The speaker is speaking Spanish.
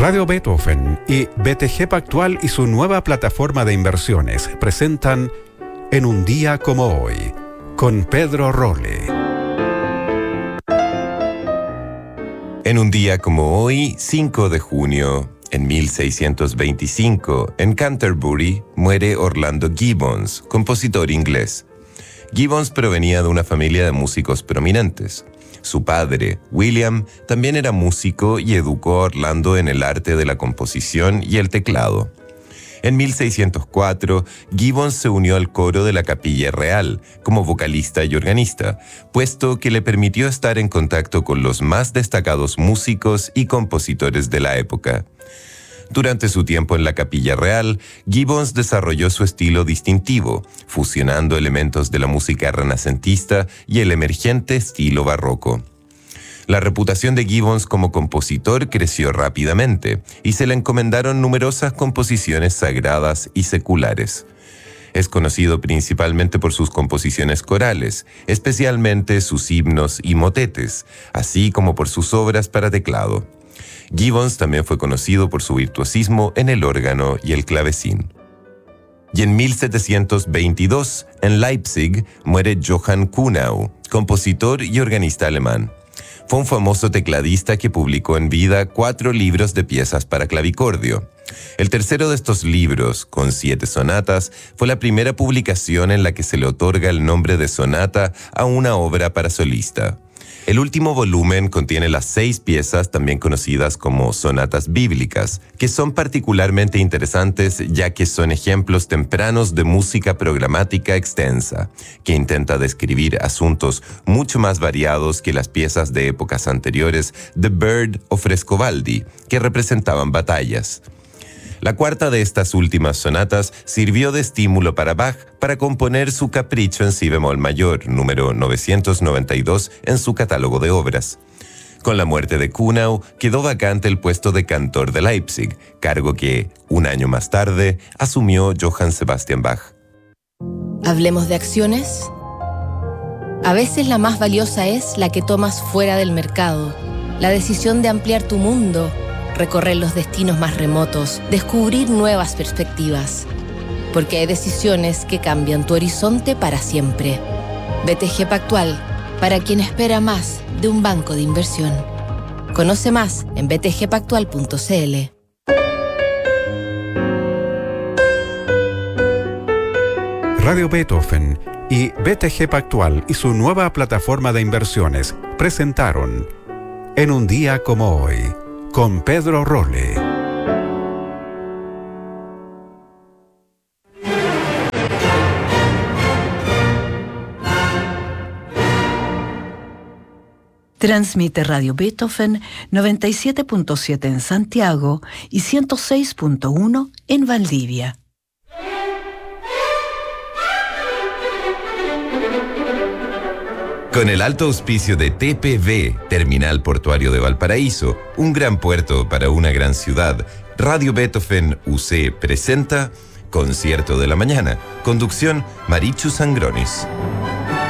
Radio Beethoven y BTG Pactual y su nueva plataforma de inversiones presentan En un día como hoy, con Pedro Rolle. En un día como hoy, 5 de junio, en 1625, en Canterbury, muere Orlando Gibbons, compositor inglés. Gibbons provenía de una familia de músicos prominentes. Su padre, William, también era músico y educó a Orlando en el arte de la composición y el teclado. En 1604, Gibbons se unió al coro de la Capilla Real como vocalista y organista, puesto que le permitió estar en contacto con los más destacados músicos y compositores de la época. Durante su tiempo en la Capilla Real, Gibbons desarrolló su estilo distintivo, fusionando elementos de la música renacentista y el emergente estilo barroco. La reputación de Gibbons como compositor creció rápidamente y se le encomendaron numerosas composiciones sagradas y seculares. Es conocido principalmente por sus composiciones corales, especialmente sus himnos y motetes, así como por sus obras para teclado. Gibbons también fue conocido por su virtuosismo en el órgano y el clavecín. Y en 1722, en Leipzig, muere Johann Kuhnau, compositor y organista alemán. Fue un famoso tecladista que publicó en vida 4 libros de piezas para clavicordio. El tercero de estos libros, con 7 sonatas, fue la primera publicación en la que se le otorga el nombre de sonata a una obra para solista. El último volumen contiene las 6 piezas también conocidas como sonatas bíblicas, que son particularmente interesantes ya que son ejemplos tempranos de música programática extensa, que intenta describir asuntos mucho más variados que las piezas de épocas anteriores de Byrd o Frescobaldi, que representaban batallas. La cuarta de estas últimas sonatas sirvió de estímulo para Bach para componer su Capricho en si bemol mayor, número 992, en su catálogo de obras. Con la muerte de Kuhnau, quedó vacante el puesto de cantor de Leipzig, cargo que, un año más tarde, asumió Johann Sebastian Bach. ¿Hablemos de acciones? A veces la más valiosa es la que tomas fuera del mercado, la decisión de ampliar tu mundo, recorrer los destinos más remotos, descubrir nuevas perspectivas. Porque hay decisiones que cambian tu horizonte para siempre. BTG Pactual, para quien espera más de un banco de inversión. Conoce más en btgpactual.cl. Radio Beethoven y BTG Pactual y su nueva plataforma de inversiones presentaron En un día como hoy, con Pedro Rolle. Transmite Radio Beethoven 97.7 en Santiago y 106.1 en Valdivia. Con el alto auspicio de TPV, Terminal Portuario de Valparaíso, un gran puerto para una gran ciudad, Radio Beethoven UC presenta Concierto de la Mañana. Conducción, Marichu Sangronis.